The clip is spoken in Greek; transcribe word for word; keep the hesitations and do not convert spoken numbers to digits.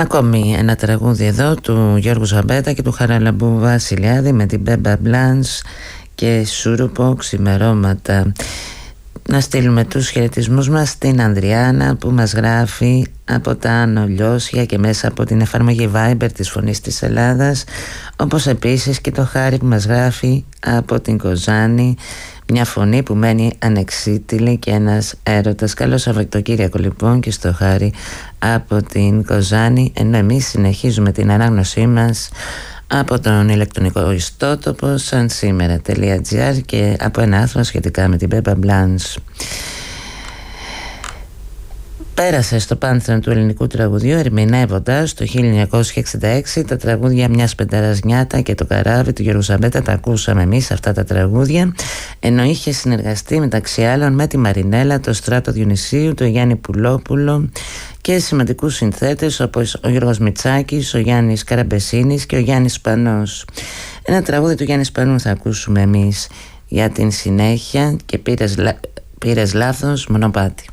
Ακόμη ένα τραγούδι εδώ του Γιώργου Ζαμπέτα και του Χαραλαμπού Βασιλιάδη με την Μπέμπα Μπλάνς και Σούρουπο Ξημερώματα. Να στείλουμε τους χαιρετισμούς μας στην Ανδριάνα που μας γράφει από τα Άνω Λιώσια και μέσα από την εφαρμογή Viber της Φωνής της Ελλάδας, όπως επίσης και το Χάρη που μας γράφει από την Κοζάνη, μια φωνή που μένει ανεξίτηλη και ένας έρωτας. Καλό Σαββατοκύριακο λοιπόν και στο Χάρη από την Κοζάνη, ενώ εμείς συνεχίζουμε την ανάγνωσή μας από τον ηλεκτρονικό ιστότοπο σαν σήμερα.gr και από ένα άθρο σχετικά με την Μπέμπα Μπλάνς. Πέρασε στο πάνθεο του ελληνικού τραγουδιού ερμηνεύοντας το χίλια εννιακόσια εξήντα έξι τα τραγούδια Μιας Πενταρας-Νιάτα και Το Καράβι του Γιώργου Ζαμπέτα. Τα ακούσαμε εμείς αυτά τα τραγούδια, ενώ είχε συνεργαστεί μεταξύ άλλων με τη Μαρινέλα, το Στράτο Διονυσίου, το Γιάννη Πουλόπουλο και σημαντικούς συνθέτες όπως ο Γιώργος Μητσάκης, ο Γιάννης Καραμπεσίνης και ο Γιάννης Σπανός. Ένα τραγούδι του Γιάννη Σπανού θα ακούσουμε εμείς για την συνέχεια και πήρες, πήρες λάθος μονοπάτι.